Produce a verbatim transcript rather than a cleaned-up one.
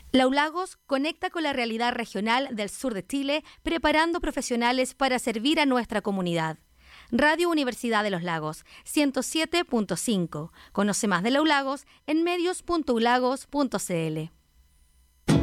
Laulagos conecta con la realidad regional del sur de Chile, preparando profesionales para servir a nuestra comunidad. Radio Universidad de los Lagos, ciento siete punto cinco. Conoce más de Laulagos en medios punto ulagos punto c l.